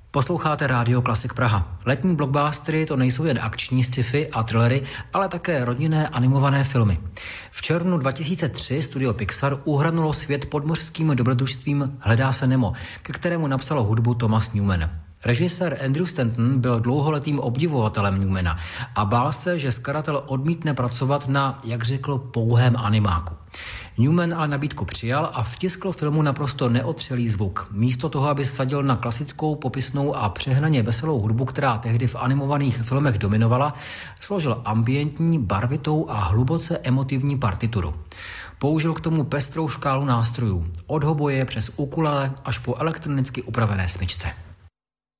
Posloucháte Rádio Klasik Praha. Letní blockbustery to nejsou jen akční sci-fi a thrillery, ale také rodinné animované filmy. V červnu 2003 studio Pixar uhranulo svět podmořským dobrodružstvím Hledá se Nemo, ke kterému napsalo hudbu Thomas Newman. Režisér Andrew Stanton byl dlouholetým obdivovatelem Newmana a bál se, že skladatel odmítne pracovat na, jak řekl, pouhém animáku. Newman ale nabídku přijal a vtiskl filmu naprosto neotřelý zvuk. Místo toho, aby sadil na klasickou, popisnou a přehnaně veselou hudbu, která tehdy v animovaných filmech dominovala, složil ambientní, barvitou a hluboce emotivní partituru. Použil k tomu pestrou škálu nástrojů, od hoboje přes ukulele až po elektronicky upravené smyčce.